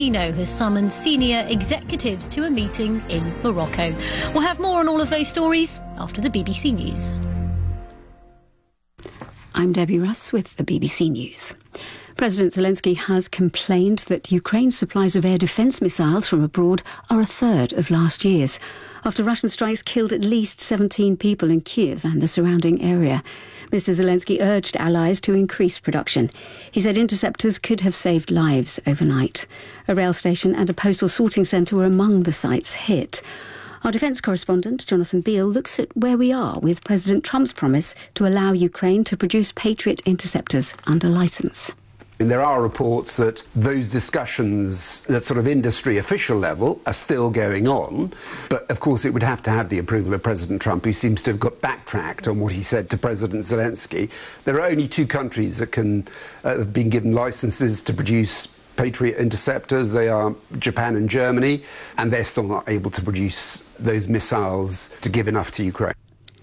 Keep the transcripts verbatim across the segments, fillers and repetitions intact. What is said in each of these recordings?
has summoned senior executives to a meeting in Morocco. We'll have more on all of those stories after the B B C News. I'm Debbie Russ with the B B C News. President Zelensky has complained that Ukraine's supplies of air defence missiles from abroad are a third of last year's, after Russian strikes killed at least seventeen people in Kiev and the surrounding area. Mister Zelensky urged allies to increase production. He said interceptors could have saved lives overnight. A rail station and a postal sorting centre were among the sites hit. Our defence correspondent, Jonathan Beale, looks at where we are with President Trump's promise to allow Ukraine to produce Patriot interceptors under licence. And there are reports that those discussions at sort of industry official level are still going on. But of course, it would have to have the approval of President Trump, who seems to have got backtracked on what he said to President Zelensky. There are only two countries that can uh, have been given licenses to produce Patriot interceptors. They are Japan and Germany, and they're still not able to produce those missiles to give enough to Ukraine.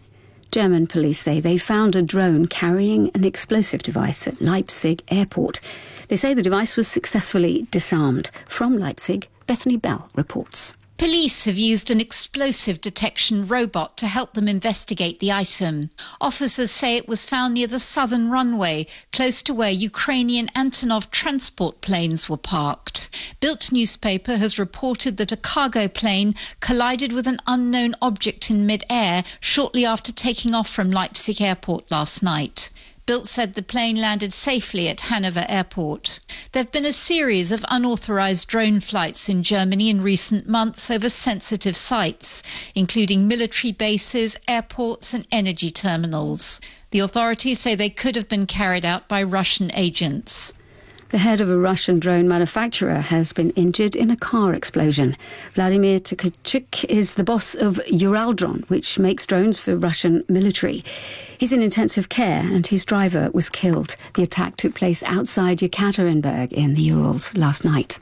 German police say they found a drone carrying an explosive device at Leipzig airport. They say the device was successfully disarmed. From Leipzig, Bethany Bell reports. Police have used an explosive detection robot to help them investigate the item. Officers say it was found near the southern runway, close to where Ukrainian Antonov transport planes were parked. Bild newspaper has reported that a cargo plane collided with an unknown object in mid-air shortly after taking off from Leipzig airport last night. Bild said the plane landed safely at Hanover Airport. There have been a series of unauthorised drone flights in Germany in recent months over sensitive sites, including military bases, airports and energy terminals. The authorities say they could have been carried out by Russian agents. The head of a Russian drone manufacturer has been injured in a car explosion. Vladimir Tkachuk is the boss of Uraldron, which makes drones for Russian military. He's in intensive care and his driver was killed. The attack took place outside Yekaterinburg in the Urals last night.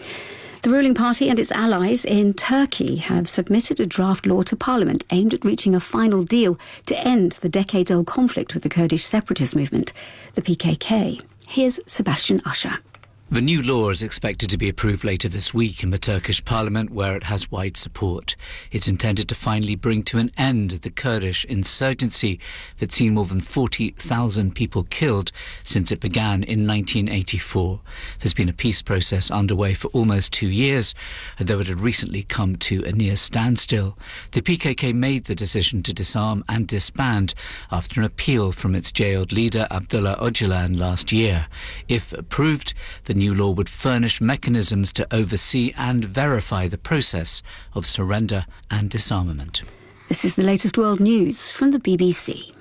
The ruling party and its allies in Turkey have submitted a draft law to Parliament aimed at reaching a final deal to end the decades-old conflict with the Kurdish separatist movement, the P K K. Here's Sebastian Usher. The new law is expected to be approved later this week in the Turkish parliament, where it has wide support. It's intended to finally bring to an end the Kurdish insurgency that's seen more than forty thousand people killed since it began in nineteen eighty-four. There's been a peace process underway for almost two years, though it had recently come to a near standstill. The P K K made the decision to disarm and disband after an appeal from its jailed leader Abdullah Öcalan last year. If approved, the new law would furnish mechanisms to oversee and verify the process of surrender and disarmament. This is the latest world news from the B B C.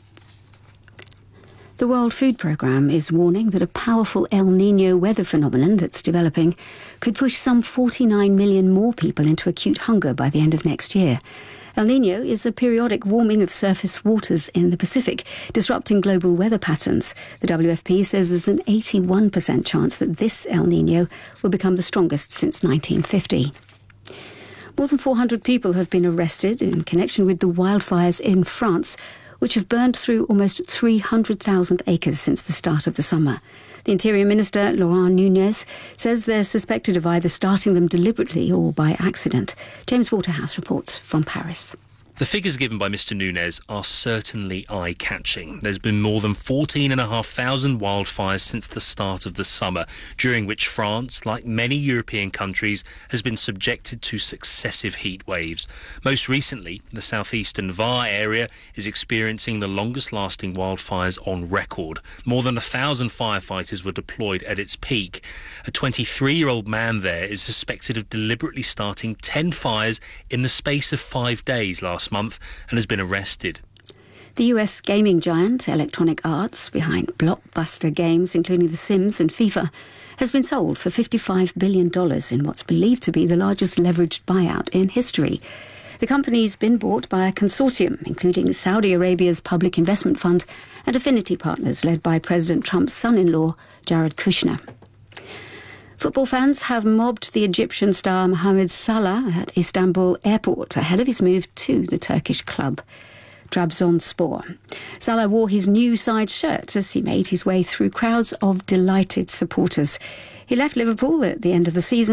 The World Food Programme is warning that a powerful El Niño weather phenomenon that's developing could push some forty-nine million more people into acute hunger by the end of next year. El Niño is a periodic warming of surface waters in the Pacific, disrupting global weather patterns. The W F P says there's an eighty-one percent chance that this El Niño will become the strongest since nineteen fifty. More than four hundred people have been arrested in connection with the wildfires in France, which have burned through almost three hundred thousand acres since the start of the summer. The Interior Minister, Laurent Nunez, says they're suspected of either starting them deliberately or by accident. James Waterhouse reports from Paris. The figures given by Mister Nunez are certainly eye-catching. There's been more than fourteen thousand five hundred wildfires since the start of the summer, during which France, like many European countries, has been subjected to successive heat waves. Most recently, the southeastern Var area is experiencing the longest-lasting wildfires on record. More than a thousand firefighters were deployed at its peak. A twenty-three-year-old man there is suspected of deliberately starting ten fires in the space of five days last month and has been arrested. The U S gaming giant Electronic Arts, behind blockbuster games including The Sims and FIFA, has been sold for fifty-five billion dollars in what's believed to be the largest leveraged buyout in history. The company's been bought by a consortium, including Saudi Arabia's Public Investment Fund and affinity partners led by President Trump's son-in-law, Jared Kushner. Football fans have mobbed the Egyptian star Mohamed Salah at Istanbul airport ahead of his move to the Turkish club Trabzonspor. Salah wore his new side shirt as he made his way through crowds of delighted supporters. He left Liverpool at the end of the season